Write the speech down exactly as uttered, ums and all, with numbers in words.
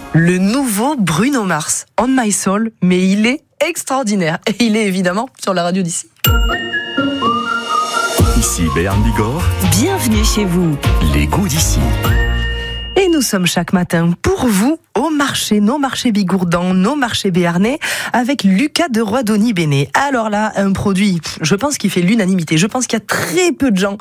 Le nouveau Bruno Mars, On My Soul, mais il est extraordinaire. Et il est évidemment sur la radio d'ici. Ici Béarn Bigorre. Bienvenue chez vous. Les goûts d'ici. Et nous sommes chaque matin pour vous au marché, nos marchés bigourdans, nos marchés béarnais, avec Lucas de Roidoni-Bénet. Alors là, un produit, je pense qu'il fait l'unanimité. Je pense qu'il y a très peu de gens